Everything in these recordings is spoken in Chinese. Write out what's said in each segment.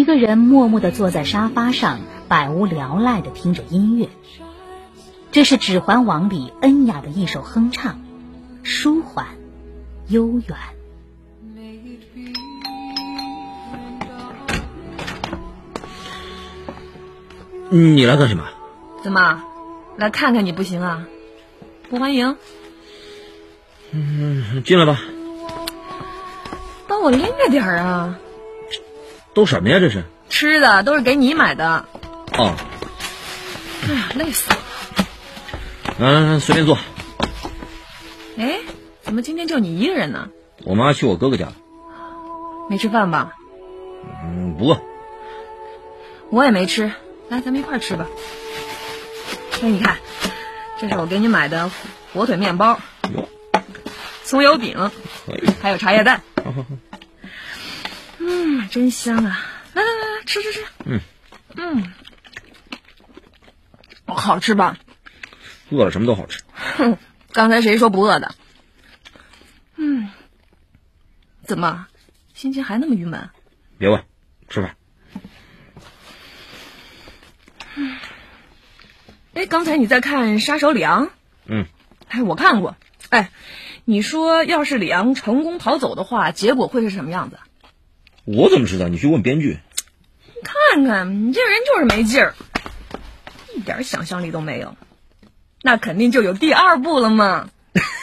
个人默默地坐在沙发上，百无聊赖地听着音乐。这是《指环王》里恩雅的一首哼唱，舒缓悠远。 你来干什么？ 怎么来看看你不行啊？不欢迎？ 进来吧。 帮我拎着点啊。 都什么呀这是？ 吃的，都是给你买的。 哦。 哎呀，累死我了。 来，随便坐。 哎，怎么今天就你一个人呢？ 我妈去我哥哥家了。 没吃饭吧？ 不饿。 我也没吃，来，咱们一块儿吃吧。哎，你看，这是我给你买的火腿面包、葱油饼，还有茶叶蛋。真香啊！来，吃。好吃吧？ 饿了什么都好吃。 刚才谁说不饿的？怎么，心情还那么郁闷？ 别问，吃饭。 哎，刚才你在看《杀手里昂》？哎，我看过。哎，你说要是里昂成功逃走的话，结果会是什么样子？ 我怎么知道？你去问编剧。 看看你这人就是没劲儿，一点想象力都没有。那肯定就有第2部了嘛。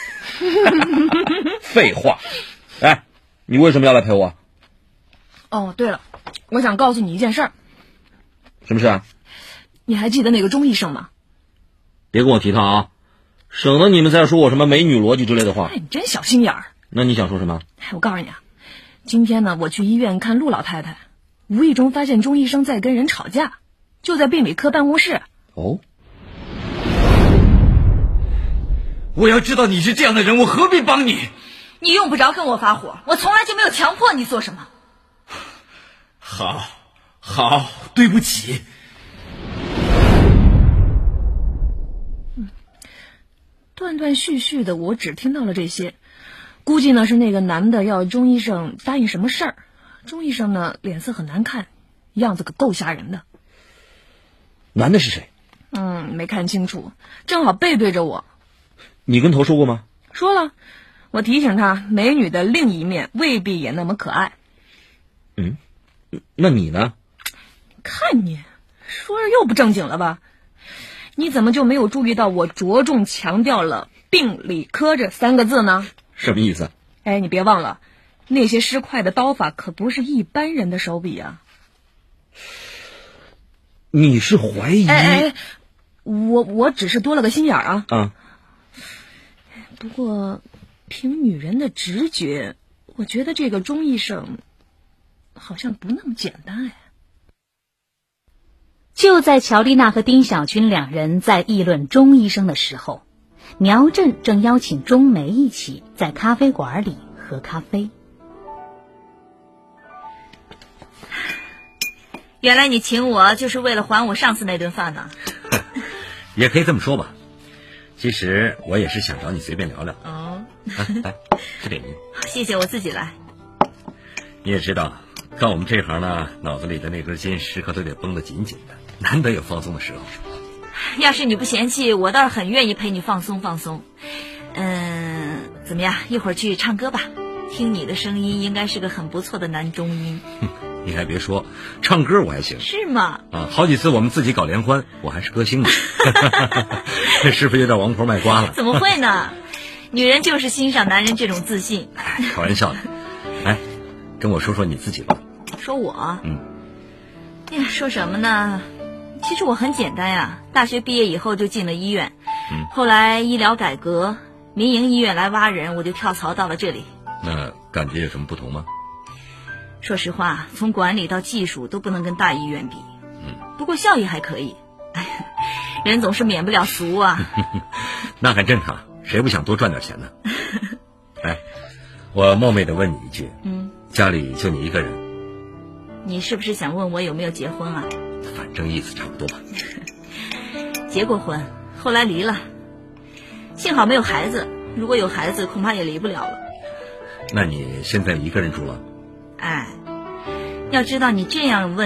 废话。哎，你为什么要来陪我？ 哦，对了，我想告诉你一件事儿。 什么事啊？ 你还记得那个钟医生吗？ 别跟我提他啊，省得你们再说我什么美女逻辑之类的话。 哎，你真小心眼儿。 那你想说什么？ 哎，我告诉你啊，今天呢，我去医院看陆老太太，无意中发现钟医生在跟人吵架，就在病理科办公室。 哦。 我要知道你是这样的人，我何必帮你？ 你用不着跟我发火，我从来就没有强迫你做什么。 好，对不起。 断断续续的，我只听到了这些。估计呢是那个男的要钟医生答应什么事儿，钟医生呢脸色很难看，样子可够吓人的。 男的是谁？ 没看清楚，正好背对着我。 你跟头说过吗？ 说了，我提醒他，美女的另一面未必也那么可爱。 那你呢？ 看你说着又不正经了吧？你怎么就没有注意到我着重强调了病理科这3个字呢？ 什么意思？ 哎，你别忘了，那些尸块的刀法可不是一般人的手笔啊。 你是怀疑？ 我只是多了个心眼儿啊。 不过凭女人的直觉，我觉得这个钟医生好像不那么简单哎。 就在乔丽娜和丁小军2人在议论钟医生的时候，苗振正邀请钟梅一起在咖啡馆里喝咖啡。 原来你请我就是为了还我上次那顿饭呢。 也可以这么说吧。其实我也是想找你随便聊聊。来，吃点心。 谢谢，我自己来。 你也知道，干我们这行呢，脑子里的那根筋时刻都得绷得紧紧的，难得有放松的时候。 要是你不嫌弃，我倒是很愿意陪你放松放松。怎么样？一会儿去唱歌吧，听你的声音应该是个很不错的男中音。 你还别说，唱歌我还行。 是吗？ 好几次我们自己搞联欢，我还是歌星呢。这是不是有点王婆卖瓜了？ 怎么会呢？女人就是欣赏男人这种自信。 开玩笑的。来，跟我说说你自己吧。 说我？哎呀，说什么呢？其实我很简单呀，大学毕业以后就进了医院，后来医疗改革，民营医院来挖人，我就跳槽到了这里。 那感觉有什么不同吗？ 说实话，从管理到技术都不能跟大医院比。不过效益还可以。人总是免不了俗啊。 那很正常，谁不想多赚点钱呢？哎，我冒昧的问你一句，家里就你一个人？ 你是不是想问我有没有结婚啊？ 反正意思差不多吧。 结过婚，后来离了，幸好没有孩子，如果有孩子恐怕也离不了了。 那你现在一个人住了？ 哎，要知道你这样问